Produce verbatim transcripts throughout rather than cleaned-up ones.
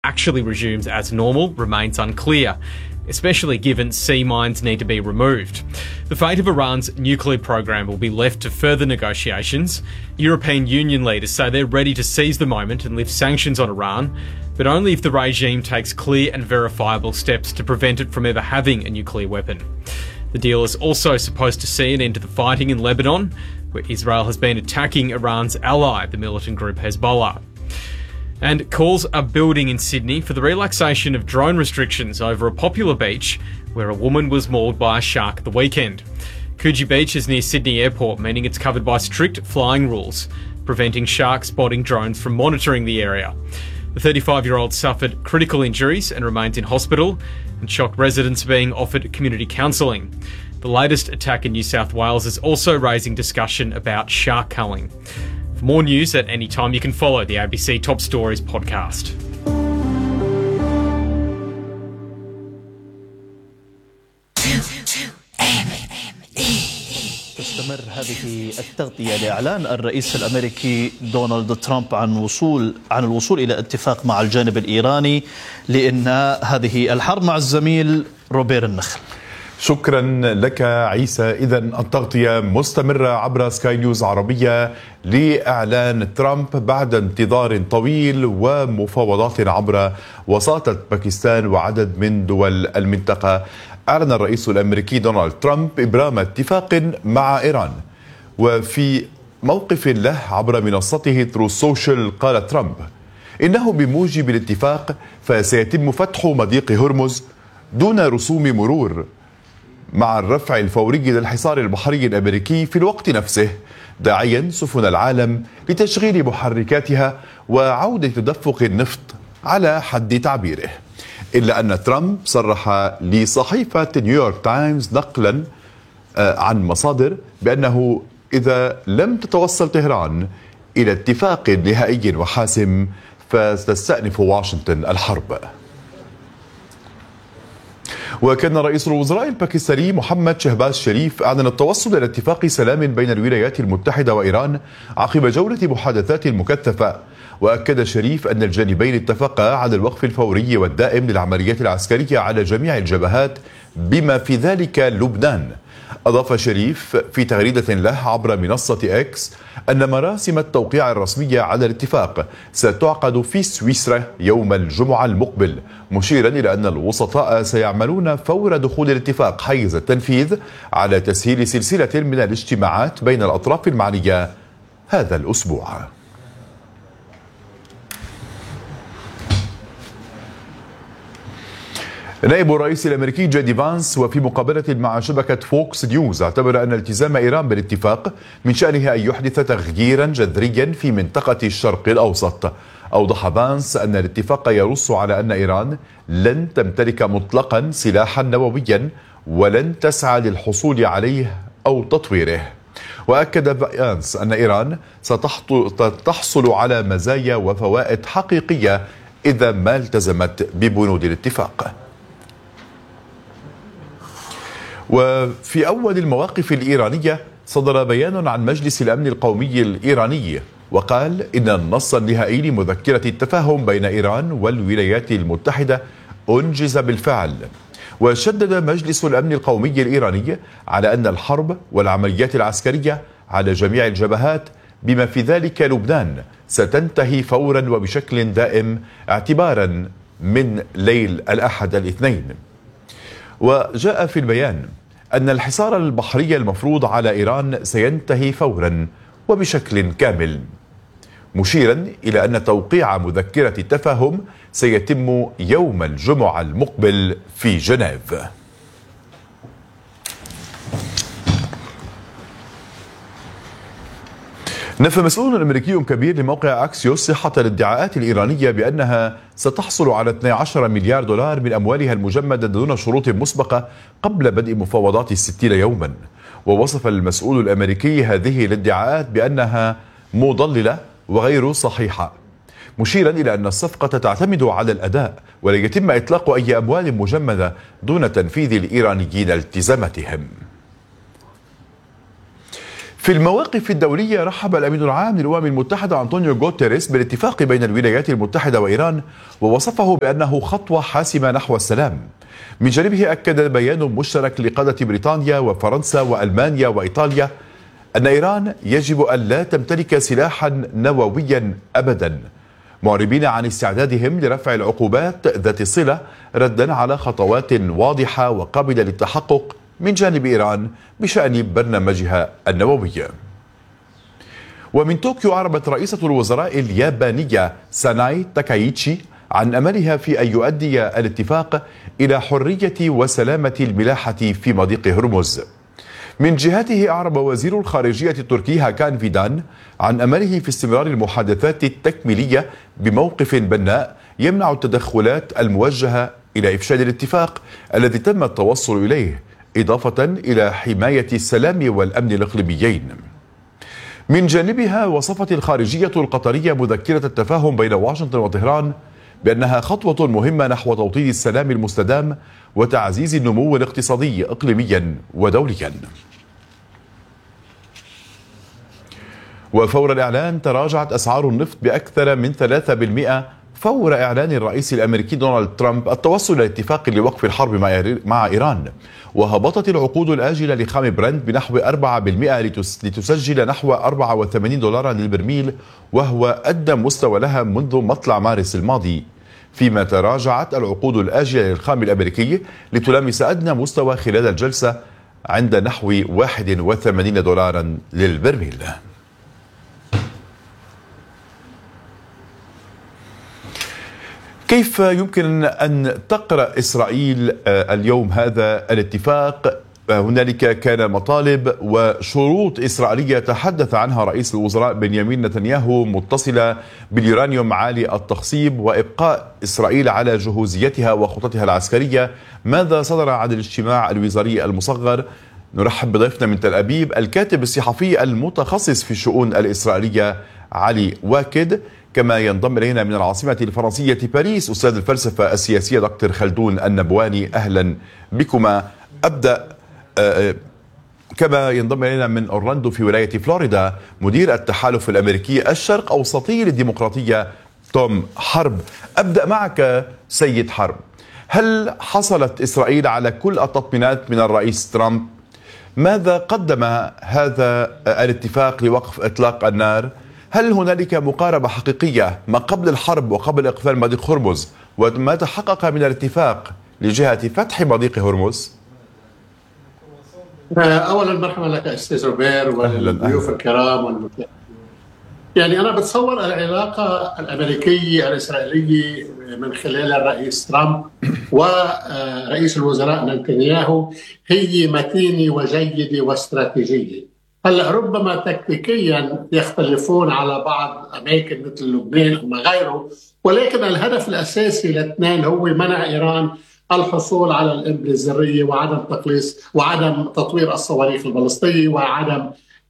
actually resumes as normal remains unclear, especially given sea mines need to be removed. The fate of Iran's nuclear program will be left to further negotiations. European Union leaders say they're ready to seize the moment and lift sanctions on Iran, but only if the regime takes clear and verifiable steps to prevent it from ever having a nuclear weapon. The deal is also supposed to see an end to the fighting in Lebanon, where Israel has been attacking Iran's ally, the militant group Hezbollah. And calls are building in Sydney for the relaxation of drone restrictions over a popular beach where a woman was mauled by a shark at the weekend. Coogee Beach is near Sydney Airport, meaning it's covered by strict flying rules, preventing shark spotting drones from monitoring the area. The thirty-five-year-old suffered critical injuries and remains in hospital, and shocked residents are being offered community counselling. The latest attack in New South Wales is also raising discussion about shark culling. For more news at any time, you can follow the A B C Top Stories podcast. تستمر هذه التغطية لإعلان الرئيس الأمريكي دونالد ترامب عن وصول عن الوصول إلى اتفاق مع الجانب الإيراني لإنهاء هذه الحرب مع الزميل روبير النخل. شكرا لك عيسى. إذا التغطية مستمرة عبر سكاي نيوز عربية لإعلان ترامب بعد انتظار طويل ومفاوضات عبر وساطة باكستان وعدد من دول المنطقة. أعلن الرئيس الأمريكي دونالد ترامب إبرام اتفاق مع إيران، وفي موقف له عبر منصته ترو سوشيال قال ترامب إنه بموجب الاتفاق فسيتم فتح مضيق هرمز دون رسوم مرور مع الرفع الفوري للحصار البحري الأمريكي في الوقت نفسه، داعيا سفن العالم لتشغيل محركاتها وعودة تدفق النفط على حد تعبيره. إلا أن ترامب صرح لصحيفة نيويورك تايمز نقلا عن مصادر بأنه إذا لم تتوصل طهران إلى اتفاق نهائي وحاسم فتستأنف واشنطن الحرب. وكان رئيس الوزراء الباكستاني محمد شهباز شريف أعلن التوصل إلى اتفاق سلام بين الولايات المتحدة وإيران عقب جولة محادثات مكثفة. وأكد شريف أن الجانبين اتفقا على الوقف الفوري والدائم للعمليات العسكرية على جميع الجبهات بما في ذلك لبنان. أضاف شريف في تغريدة له عبر منصة إكس أن مراسم التوقيع الرسمية على الاتفاق ستعقد في سويسرا يوم الجمعة المقبل، مشيرا إلى أن الوسطاء سيعملون فور دخول الاتفاق حيز التنفيذ على تسهيل سلسلة من الاجتماعات بين الأطراف المعنية هذا الأسبوع. نائب الرئيس الأمريكي جيدي فانس وفي مقابلة مع شبكة فوكس نيوز اعتبر أن التزام إيران بالاتفاق من شأنه أن يحدث تغييرا جذريا في منطقة الشرق الأوسط. أوضح فانس أن الاتفاق ينص على أن إيران لن تمتلك مطلقا سلاحا نوويا ولن تسعى للحصول عليه أو تطويره. وأكد فانس أن إيران ستحصل على مزايا وفوائد حقيقية إذا ما التزمت ببنود الاتفاق. وفي أول المواقف الإيرانية صدر بيان عن مجلس الأمن القومي الإيراني وقال إن النص النهائي لمذكرة التفاهم بين إيران والولايات المتحدة أنجز بالفعل. وشدد مجلس الأمن القومي الإيراني على أن الحرب والعمليات العسكرية على جميع الجبهات بما في ذلك لبنان ستنتهي فورا وبشكل دائم اعتبارا من ليل الأحد الاثنين. وجاء في البيان أن الحصار البحري المفروض على إيران سينتهي فورا وبشكل كامل، مشيرا إلى أن توقيع مذكرة التفاهم سيتم يوم الجمعة المقبل في جنيف. نفى مسؤول أمريكي كبير لموقع أكسيوس صحة الادعاءات الإيرانية بأنها ستحصل على اثني عشر مليار دولار من أموالها المجمدة دون شروط مسبقة قبل بدء مفاوضات الستين يوما. ووصف المسؤول الأمريكي هذه الادعاءات بأنها مضللة وغير صحيحة، مشيرا إلى أن الصفقة تعتمد على الأداء ولا يتم إطلاق أي أموال مجمدة دون تنفيذ الإيرانيين التزاماتهم. في المواقف الدولية رحب الأمين العام للأمم المتحدة أنطونيو غوتيريس بالاتفاق بين الولايات المتحدة وإيران، ووصفه بأنه خطوة حاسمة نحو السلام. من جانبه أكد بيان مشترك لقادة بريطانيا وفرنسا وألمانيا وإيطاليا أن إيران يجب أن لا تمتلك سلاحا نوويا أبدا، معربين عن استعدادهم لرفع العقوبات ذات الصلة ردا على خطوات واضحة وقابلة للتحقق من جانب إيران بشأن برنامجها النووي. ومن طوكيو أعربت رئيسة الوزراء اليابانية ساناي تاكايتشي عن أملها في أن يؤدي الاتفاق إلى حرية وسلامة الملاحة في مضيق هرمز. من جهته أعرب وزير الخارجية التركي هاكان فيدان عن أمله في استمرار المحادثات التكميلية بموقف بناء يمنع التدخلات الموجهة إلى إفشال الاتفاق الذي تم التوصل إليه، إضافة إلى حماية السلام والأمن الإقليميين. من جانبها وصفت الخارجية القطرية مذكرة التفاهم بين واشنطن وطهران بأنها خطوة مهمة نحو توطيد السلام المستدام وتعزيز النمو الاقتصادي إقليميا ودوليا. وفور الإعلان تراجعت أسعار النفط بأكثر من ثلاثة بالمئة فور إعلان الرئيس الأمريكي دونالد ترامب التوصل إلى اتفاق لوقف الحرب مع إيران. وهبطت العقود الآجلة لخام برنت بنحو أربعة بالمئة لتسجل نحو أربعة وثمانين دولارا للبرميل، وهو أدنى مستوى لها منذ مطلع مارس الماضي، فيما تراجعت العقود الآجلة للخام الأمريكي لتلامس أدنى مستوى خلال الجلسة عند نحو واحد وثمانين دولارا للبرميل. كيف يمكن أن تقرأ إسرائيل اليوم هذا الاتفاق؟ هنالك كان مطالب وشروط إسرائيلية تحدث عنها رئيس الوزراء بنيامين نتنياهو متصلة باليورانيوم عالي التخصيب وإبقاء إسرائيل على جهوزيتها وخططها العسكرية. ماذا صدر عن الاجتماع الوزاري المصغر؟ نرحب بضيفنا من تل أبيب الكاتب الصحفي المتخصص في الشؤون الإسرائيلية علي واكد، كما ينضم إلينا من العاصمة الفرنسية باريس أستاذ الفلسفة السياسية دكتور خلدون النبواني. أهلا بكما. أبدأ كما ينضم إلينا من أورلاندو في ولاية فلوريدا مدير التحالف الأمريكي الشرق أوسطي للديمقراطية توم حرب. أبدأ معك سيد حرب، هل حصلت إسرائيل على كل التطمينات من الرئيس ترامب؟ ماذا قدم هذا الاتفاق لوقف إطلاق النار؟ هل هنالك مقاربة حقيقية ما قبل الحرب وقبل إقفال مضيق هرمز وما تحقق من الاتفاق لجهة فتح مضيق هرمز؟ أولا مرحبا لك أستاذ روبير والضيوف الكرام والمتابعين. يعني أنا بتصور العلاقة الأمريكية الإسرائيلية من خلال الرئيس ترامب ورئيس الوزراء نتنياهو هي متينة وجيدة واستراتيجية. هلا ربما تكتيكيا يختلفون على بعض أماكن مثل لبنان وما غيره، ولكن الهدف الأساسي للاثنين هو منع إيران الحصول على القنبلة الذرية وعدم تقليص وعدم تطوير الصواريخ البالستية وعدم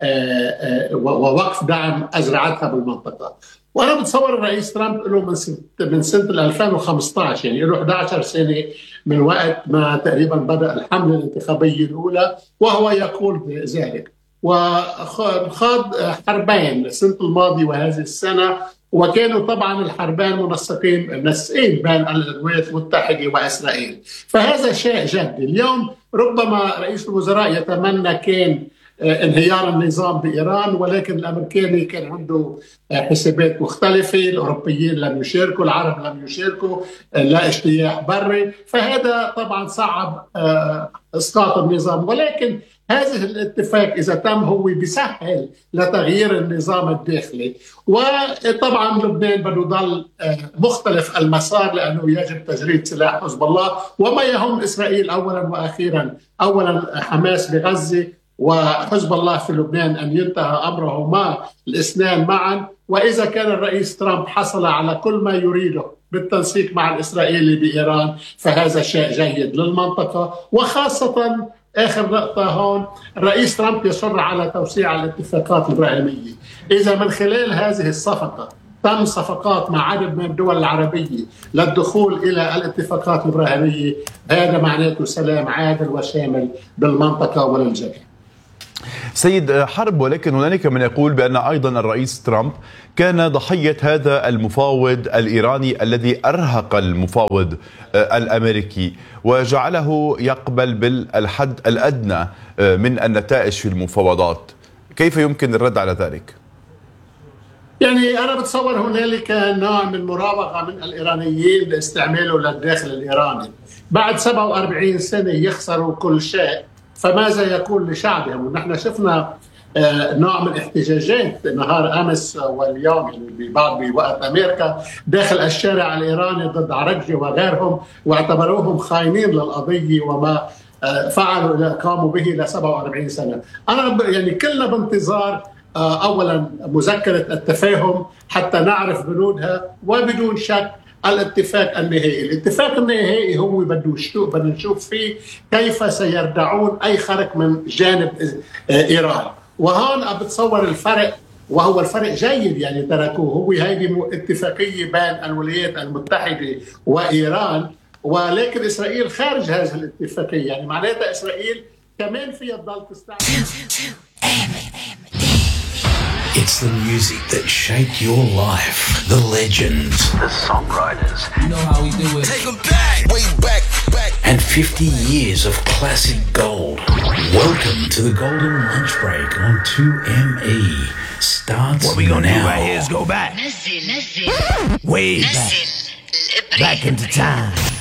ووقف دعم أزرعتها بالمنطقة. وأنا بتصور الرئيس ترامب له من سنة من سنة ألفين وخمسة عشر، يعني له أحد عشر سنة من وقت ما تقريبا بدأ الحملة الانتخابية الأولى وهو يقول ذلك، وخاض حربين السنة الماضية وهذه السنة، وكانوا طبعا الحربين منسقين منسقين بين الولايات المتحدة وإسرائيل، فهذا شيء جدي. اليوم ربما رئيس الوزراء يتمنى كان انهيار النظام بإيران، ولكن الأمريكاني كان عنده حسابات مختلفة، الأوروبيين لم يشاركوا، العرب لم يشاركوا، لا اجتياح بري، فهذا طبعا صعب إسقاط النظام. ولكن هذا الاتفاق إذا تم هو بيسهل لتغيير النظام الداخلي، وطبعا لبنان بده يضل مختلف المسار لأنه يجب تجريد سلاح حزب الله وما يهم إسرائيل أولا وأخيرا. أولا حماس بغزة وحزب الله في لبنان أن ينتهى أمرهما الاثنان معا. وإذا كان الرئيس ترامب حصل على كل ما يريده بالتنسيق مع الإسرائيلي بإيران فهذا شيء جيد للمنطقة. وخاصة آخر نقطة هون، الرئيس ترامب يصر على توسيع الاتفاقات الإبراهيمية. إذا من خلال هذه الصفقة تم صفقات مع عدد من الدول العربية للدخول إلى الاتفاقات الإبراهيمية، هذا معناته سلام عادل وشامل بالمنطقة وللجميع. سيد حرب، ولكن هنالك من يقول بأن أيضا الرئيس ترامب كان ضحية هذا المفاوض الإيراني الذي أرهق المفاوض الأمريكي وجعله يقبل بالحد الأدنى من النتائج في المفاوضات. كيف يمكن الرد على ذلك؟ يعني أنا بتصور هنالك نوع من مراوغة من الإيرانيين لاستعماله للداخل الإيراني. بعد سبعة وأربعين سنة يخسروا كل شيء، فماذا يكون لشعبهم؟ ونحن شفنا نوع من احتجاجات نهار أمس واليوم، يعني بعد بوقت أمريكا داخل الشارع الإيراني ضد عرجي وغيرهم، واعتبروهم خاينين للقضية وما فعلوا قاموا به ل سبعة وأربعين سنة. أنا يعني كلنا بانتظار أولا مذكرة التفاهم حتى نعرف بنودها، وبدون شك الاتفاق النهائي. الاتفاق النهائي هو بدنا نشوف فيه كيف سيردعون أي خرق من جانب إيران. وهون بتصور الفرق، وهو الفرق جيد يعني تركوه، هو هذه اتفاقية بين الولايات المتحدة وإيران، ولكن إسرائيل خارج هذه الاتفاقية. يعني معناتها إسرائيل كمان فيها تضل تستعمل. It's the music that shaped your life. The legends. The songwriters. You know how we do it. Take them back. Way back, back. And fifty years of classic gold. Welcome to the Golden Lunch Break on two M E. Starts What we gonna now. do right here is go back. Way back. Back into time.